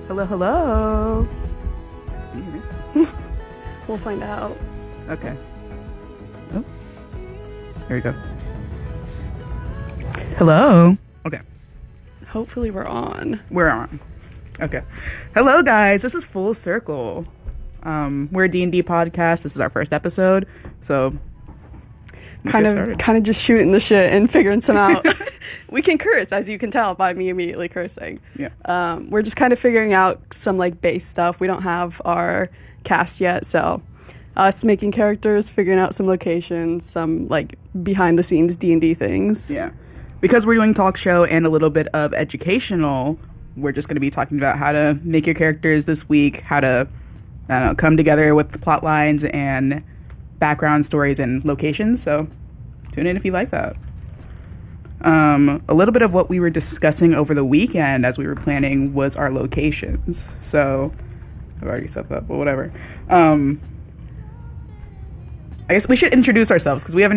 Hello, hello. Can you hear me? We'll find out. Okay. Oh. There we go. Hello. Okay. Hopefully we're on. We're on. Okay. Hello, guys. This is Full Circle. We're a D&D podcast. This is our first episode. So, Kind of just shooting the shit and figuring some out. We can curse, as you can tell by me immediately cursing. Yeah. We're just kind of figuring out some like base stuff. We don't have our cast yet, so us making characters, figuring out some locations, some like behind the scenes D&D things. Yeah. Because we're doing talk show and a little bit of educational, we're just going to be talking about how to make your characters this week, how to come together with the plot lines and background stories and locations. So tune in if you like that. A little bit of what we were discussing over the weekend as we were planning was our locations. So I've already set that up, but whatever. I guess we should introduce ourselves because we haven't